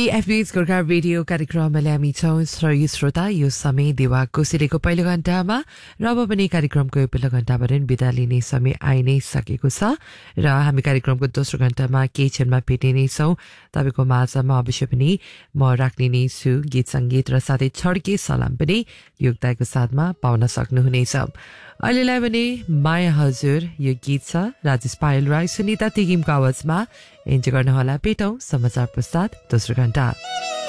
FBS Gorkha radio कार्यक्रममा हामी छौं श्रोता यो समय देवा कोसेलीको पहिलो घण्टामा र अब पनि कार्यक्रमको पहिलो घण्टाबाट बिदा लिने समय आइ नै सकेको छ र हामी कार्यक्रमको दोस्रो घण्टामा केही क्षणमा भेट्ने नै छौं तपाईको माझमा अवश्य पनि म राख्ने नै छु गीत संगीत र साथै छड्के सलाम पनि योगदायको साथमा पाउन सक्नुहुनेछ अहिलेलाई भने माया हजुर यो गीत छ राजेश पायल राई सुनिता तिगिमको आवाजमा इन्जोय गर्नुहोला भेटौं समाचार पश्चात दोस्रो घण्टा